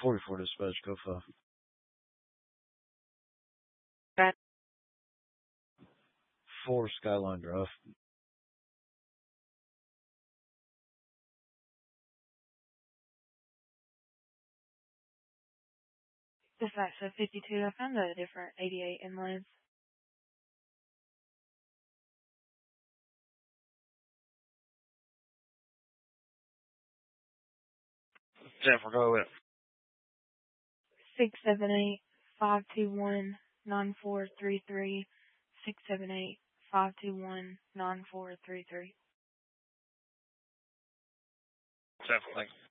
44 dispatch, go 5. Got 4 Skyline Drive. dispatch of 52. I found a different 88 in lanes. Jennifer, go ahead. 678-521-9433. 678-521-9433. Jennifer, thank you.